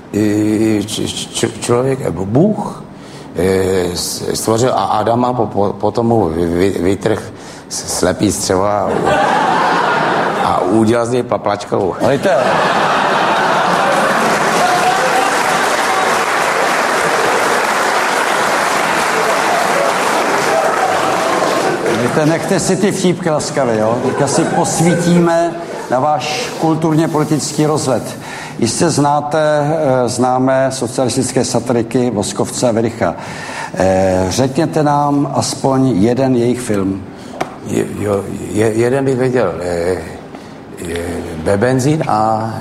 člověk, Bůh stvořil Adama, potom mu vytrh slepý střeva a udělal z něj plačkovou. Hejte. Nechte si ty vtípky laskavě, jo? Teďka si posvítíme na váš kulturně politický rozhled. Jistě známe socialistické satiriky Voskovce a Vericha. Řekněte nám aspoň jeden jejich film. Jeden bych věděl. Benzín a...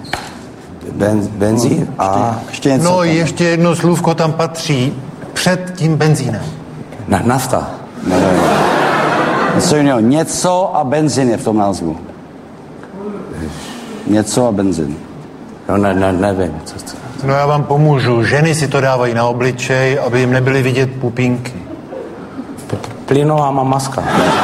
Benzín a... Ještě něco tam. Ještě jedno slůvko tam patří před tím benzínem. Nafta. Něco a benzín je v tom názvu. Něco a benzín. No nevím. No já vám pomůžu. Ženy si to dávají na obličej, aby jim nebyly vidět pupínky. Plynová maska.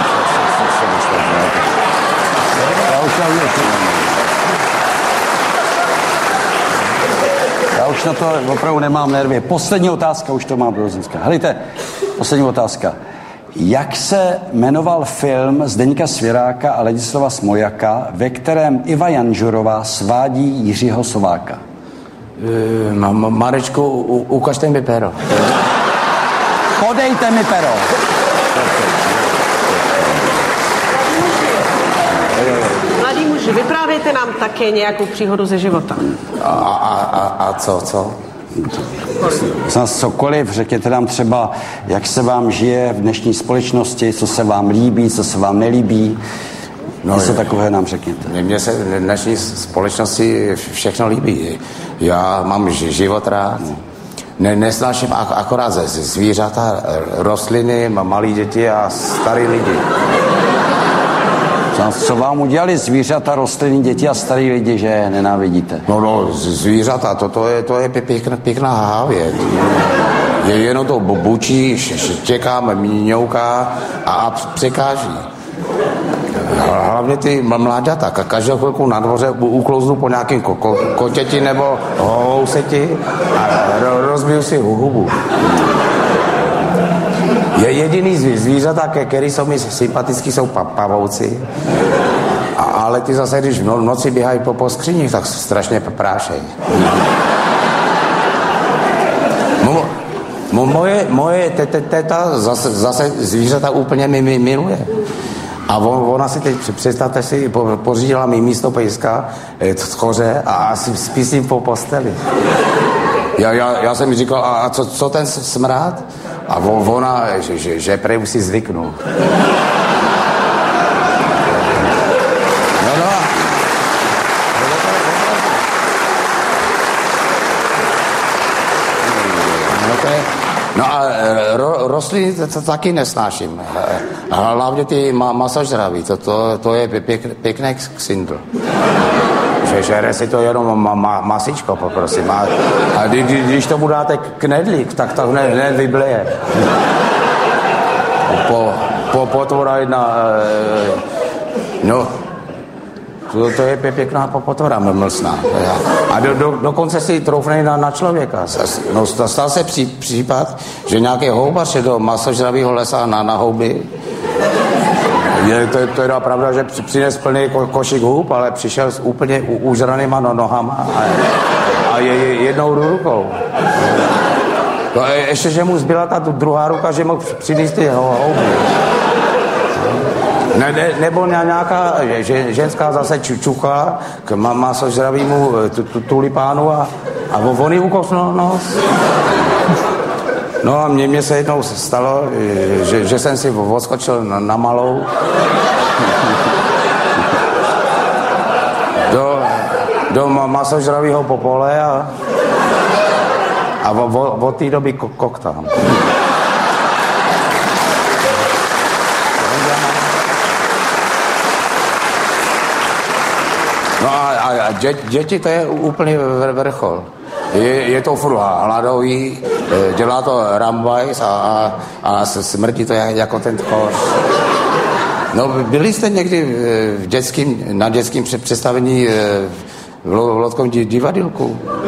Já už na to opravdu nemám nervy. Poslední otázka, už to mám Brozinská. Helejte, poslední otázka. Jak se jmenoval film Zdeňka Svěráka a Ladislava Smojaka, ve kterém Iva Janžurová svádí Jiřího Sováka? Marečku, ukažte mi pero. Podejte mi pero. Mladý muži, vyprávějte nám také nějakou příhodu ze života. A co? Cokoliv, řekněte nám třeba, jak se vám žije v dnešní společnosti, co se vám líbí, co se vám nelíbí. Něco takové nám řekněte. Mně se v dnešní společnosti všechno líbí. Já mám život rád. Nesnáším akorát zvířata, rostliny, malí děti a starý lidi. Co vám udělali zvířata, rostliny, děti a starý lidi, že nenávidíte? No, zvířata, to je pěkná hávěť. Je jenom to bučí, štěká, mňouká a překáží. Hlavně ty mláďata, každou chvilku na dvoře uklouznu po nějakým kotěti nebo houseti a rozbiju si hubu. Je jediný zvířata, který jsou mi sympatický, jsou pavouci. Ale ty zase, když v noci běhají po skříních, tak strašně prášej. Moje teta zase zvířata úplně mi miluje. A ona si teď, představte si, pořídila mi místo pejska, tchoře a spí s ním po posteli. Já jsem mi říkal, a co ten smrad? A ona, že prej už si zvyknul. No a rostliny to taky nesnáším. Hlavně ty masožraví, to je pěkný ksindl. Žere si to jenom masičko, poprosím. A když tomu dáte knedlík, tak to hned vybleje. Potvora jedna... No, to je pěkná potvora mlsná. A dokonce si troufne na člověka. No, stal se případ, že nějaký houbař šel do masožravýho lesa na houby. Je to teda pravda, že přines plný košík hub, ale přišel s úplně užranýma nohama a jednou rukou. No, ještě, že mu zbyla ta druhá ruka, že mohl přinést ty houby. Nebo nějaká ženská zase čuchá k masožravýmu tulipánu a on jí ukosnul nos. No a mně se jednou stalo, že jsem si odskočil na malou do masožravýho popole a od té doby koktám. No a děti to je úplný vrchol. Je to furt hladový, dělá to Rambajs a smrtí to jako ten tchor. No, byli jste někdy na dětském představení v Lodkovém divadýlku?